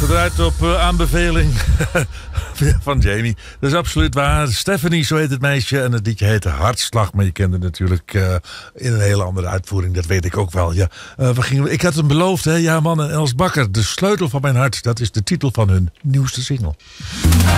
Draait op aanbeveling van Jamie. Dat is absoluut waar. Stephanie, zo heet het meisje. En het liedje heette Hartslag. Maar je kende het natuurlijk in een hele andere uitvoering. Dat weet ik ook wel. Ja, ik had hem beloofd. Hè? Ja, man, en Els Bakker. De sleutel van mijn hart. Dat is de titel van hun nieuwste single.